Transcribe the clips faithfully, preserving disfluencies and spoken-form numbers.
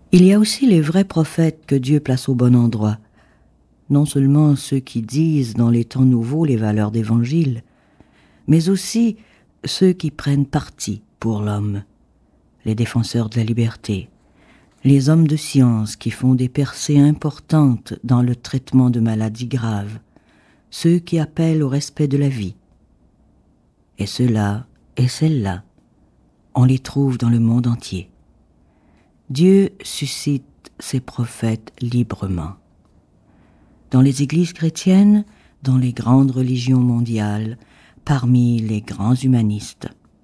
Il y a aussi les vrais prophètes que Dieu place au bon endroit, non seulement ceux qui disent dans les temps nouveaux les valeurs d'évangile, mais aussi ceux qui prennent parti pour l'homme, les défenseurs de la liberté, les hommes de science qui font des percées importantes dans le traitement de maladies graves, ceux qui appellent au respect de la vie. Et ceux-là et celles-là, on les trouve dans le monde entier. Dieu suscite ses prophètes librement. Dans les églises chrétiennes, dans les grandes religions mondiales, parmi les grands humanistes.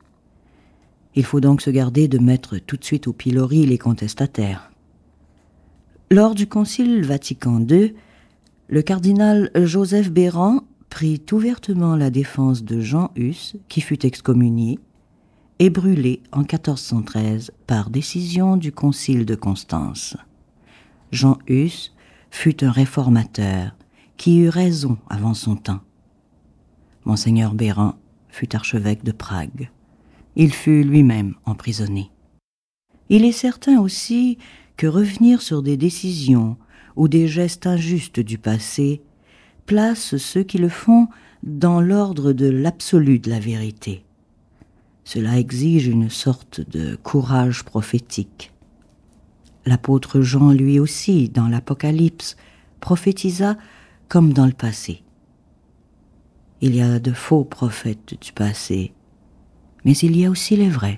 Il faut donc se garder de mettre tout de suite au pilori les contestataires. Lors du Concile Vatican deux, le cardinal Joseph Béran prit ouvertement la défense de Jean Hus, qui fut excommunié et brûlé en quatorze cent treize par décision du Concile de Constance. Jean Hus fut un réformateur qui eut raison avant son temps. Monseigneur Béran fut archevêque de Prague. Il fut lui-même emprisonné. Il est certain aussi que revenir sur des décisions ou des gestes injustes du passé place ceux qui le font dans l'ordre de l'absolu de la vérité. Cela exige une sorte de courage prophétique. L'apôtre Jean, lui aussi, dans l'Apocalypse, prophétisa comme dans le passé. Il y a de faux prophètes du passé, mais il y a aussi les vrais.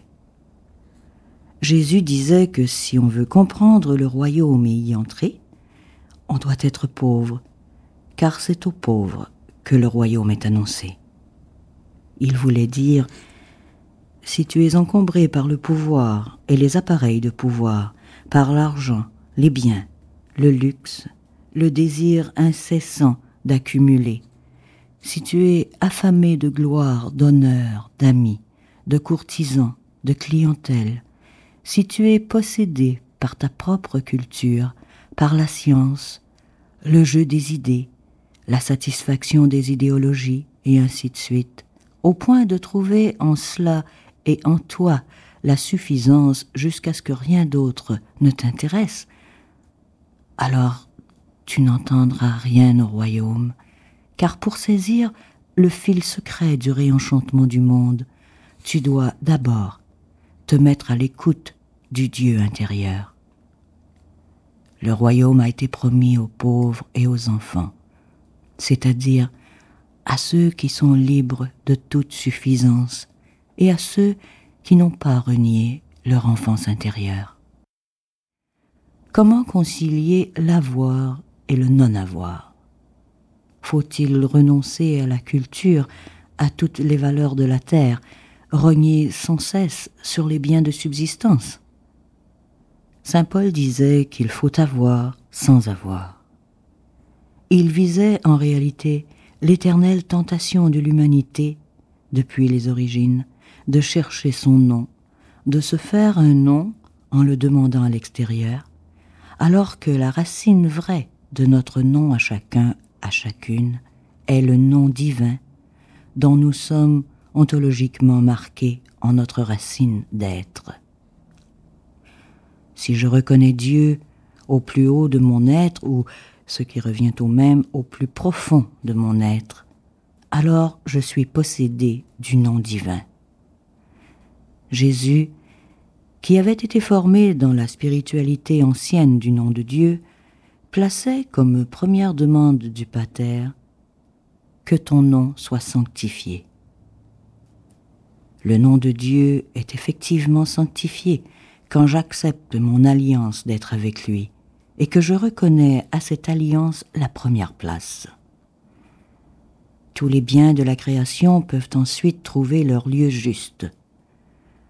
Jésus disait que si on veut comprendre le royaume et y entrer, on doit être pauvre, car c'est aux pauvres que le royaume est annoncé. Il voulait dire, si tu es encombré par le pouvoir et les appareils de pouvoir, par l'argent, les biens, le luxe, le désir incessant d'accumuler, si tu es affamé de gloire, d'honneur, d'amis, de courtisans, de clientèle, si tu es possédé par ta propre culture, par la science, le jeu des idées, la satisfaction des idéologies, et ainsi de suite, au point de trouver en cela et en toi la suffisance jusqu'à ce que rien d'autre ne t'intéresse, alors tu n'entendras rien au royaume, car pour saisir le fil secret du réenchantement du monde, tu dois d'abord te mettre à l'écoute du Dieu intérieur. Le royaume a été promis aux pauvres et aux enfants, c'est-à-dire à ceux qui sont libres de toute suffisance et à ceux qui n'ont pas renié leur enfance intérieure. Comment concilier l'avoir et le non-avoir ? Faut-il renoncer à la culture, à toutes les valeurs de la terre, rogner sans cesse sur les biens de subsistance ? Saint Paul disait qu'il faut avoir sans avoir. Il visait en réalité l'éternelle tentation de l'humanité, depuis les origines, de chercher son nom, de se faire un nom en le demandant à l'extérieur, alors que la racine vraie de notre nom à chacun, à chacune, est le nom divin dont nous sommes ontologiquement marqués en notre racine d'être. Si je reconnais Dieu au plus haut de mon être, ou ce qui revient au même, au plus profond de mon être, alors je suis possédé du nom divin. Jésus, qui avait été formé dans la spiritualité ancienne du nom de Dieu, plaçait comme première demande du Pater que ton nom soit sanctifié. Le nom de Dieu est effectivement sanctifié quand j'accepte mon alliance d'être avec lui et que je reconnais à cette alliance la première place. Tous les biens de la création peuvent ensuite trouver leur lieu juste,